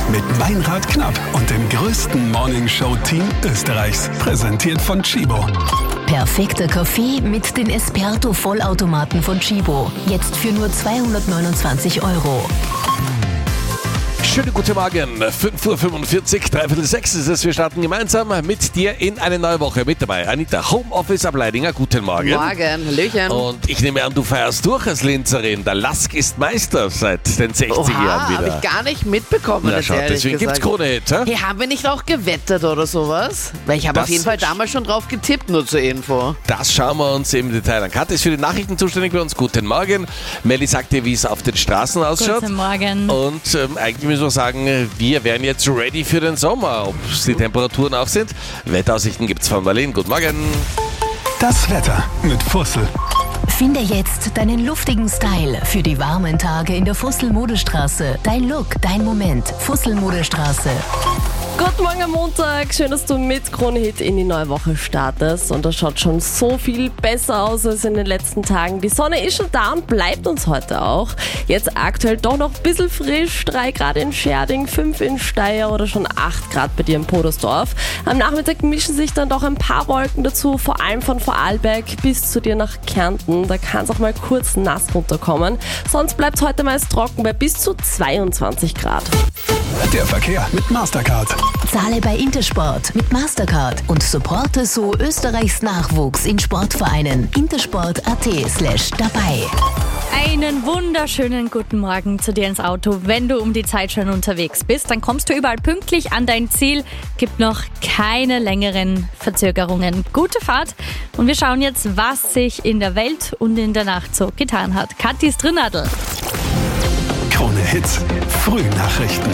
mit Meinrad Knapp und dem größten Morningshow-Team Österreichs. Präsentiert von Chibo. Perfekter Kaffee mit den Esperto-Vollautomaten von Chibo. Jetzt für nur 229 €. Schönen guten Morgen, 5:45 Uhr, 5:45 ist es. Wir starten gemeinsam mit dir in eine neue Woche. Mit dabei Anita, Homeoffice ab Leidinger. Guten Morgen. Morgen, Hallöchen. Und ich nehme an, du feierst durch als Linzerin. Der Lask ist Meister seit den 60 Jahren wieder. Habe ich gar nicht mitbekommen. Na schau, deswegen gibt's Krone-Hit. Hey, haben wir nicht auch gewettet oder sowas? Weil ich habe auf jeden Fall damals schon drauf getippt, nur zur Info. Das schauen wir uns im Detail an. Katja ist für die Nachrichten zuständig bei uns. Guten Morgen. Melli sagt dir, wie es auf den Straßen ausschaut. Guten Morgen. Und eigentlich müssen wir sagen, wir wären jetzt ready für den Sommer. Ob es die Temperaturen auch sind? Wetteraussichten gibt's von Marlene. Guten Morgen. Das Wetter mit Fussel. Finde jetzt deinen luftigen Style für die warmen Tage in der Fussel-Modestraße. Dein Look, dein Moment. Fussel-Modestraße. Guten Morgen am Montag, schön, dass du mit Krone-Hit in die neue Woche startest und das schaut schon so viel besser aus als in den letzten Tagen. Die Sonne ist schon da und bleibt uns heute auch. Jetzt aktuell doch noch ein bisschen frisch, 3 Grad in Scherding, 5 in Steyr oder schon 8 Grad bei dir in Podersdorf. Am Nachmittag mischen sich dann doch ein paar Wolken dazu, vor allem von Vorarlberg bis zu dir nach Kärnten. Da kann es auch mal kurz nass runterkommen. Sonst bleibt es heute meist trocken bei bis zu 22 Grad. Der Verkehr mit Mastercard. Zahle bei Intersport mit Mastercard und supporte so Österreichs Nachwuchs in Sportvereinen. intersport.at/dabei. Einen wunderschönen guten Morgen zu dir ins Auto. Wenn du um die Zeit schon unterwegs bist, dann kommst du überall pünktlich an dein Ziel. Gibt noch keine längeren Verzögerungen. Gute Fahrt. Und wir schauen jetzt, was sich in der Welt und in der Nacht so getan hat. Kathis Drinadl. Krone-Hit. Frühnachrichten.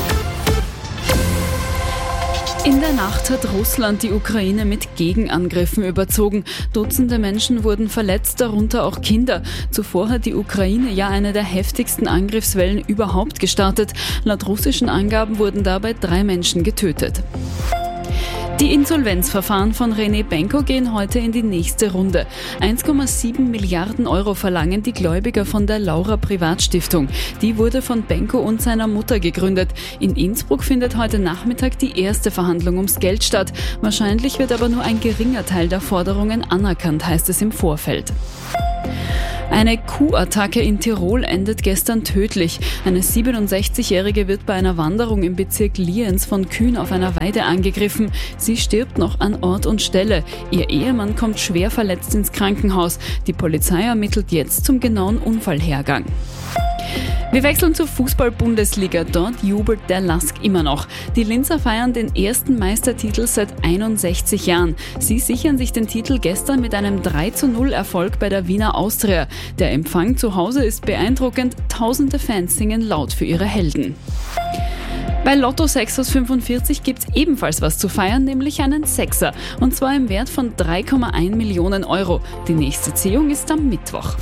In der Nacht hat Russland die Ukraine mit Gegenangriffen überzogen. Dutzende Menschen wurden verletzt, darunter auch Kinder. Zuvor hat die Ukraine ja eine der heftigsten Angriffswellen überhaupt gestartet. Laut russischen Angaben wurden dabei 3 Menschen getötet. Die Insolvenzverfahren von René Benko gehen heute in die nächste Runde. 1,7 Milliarden € verlangen die Gläubiger von der Laura Privatstiftung. Die wurde von Benko und seiner Mutter gegründet. In Innsbruck findet heute Nachmittag die erste Verhandlung ums Geld statt. Wahrscheinlich wird aber nur ein geringer Teil der Forderungen anerkannt, heißt es im Vorfeld. Eine Kuhattacke in Tirol endet gestern tödlich. Eine 67-Jährige wird bei einer Wanderung im Bezirk Lienz von Kühen auf einer Weide angegriffen. Sie stirbt noch an Ort und Stelle. Ihr Ehemann kommt schwer verletzt ins Krankenhaus. Die Polizei ermittelt jetzt zum genauen Unfallhergang. Wir wechseln zur Fußball-Bundesliga. Dort jubelt der Lask immer noch. Die Linzer feiern den ersten Meistertitel seit 61 Jahren. Sie sichern sich den Titel gestern mit einem 3:0 Erfolg bei der Wiener Austria. Der Empfang zu Hause ist beeindruckend. Tausende Fans singen laut für ihre Helden. Bei Lotto 6 aus 45 gibt's ebenfalls was zu feiern, nämlich einen Sechser. Und zwar im Wert von 3,1 Millionen €. Die nächste Ziehung ist am Mittwoch.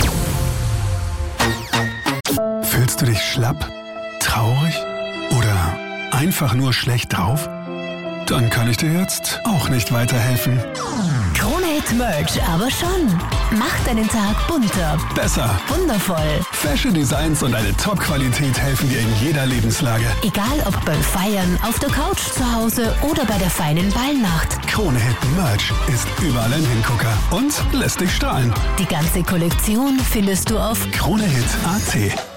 Fühlst du dich schlapp, traurig oder einfach nur schlecht drauf? Dann kann ich dir jetzt auch nicht weiterhelfen. Krone-Hit Merch aber schon. Mach deinen Tag bunter, Besser. wundervoll. Fashion Designs und eine Top-Qualität helfen dir in jeder Lebenslage. Egal ob beim Feiern, auf der Couch zu Hause oder bei der feinen Ballnacht. Krone-Hit Merch ist überall ein Hingucker und lässt dich strahlen. Die ganze Kollektion findest du auf Krone-Hit.at.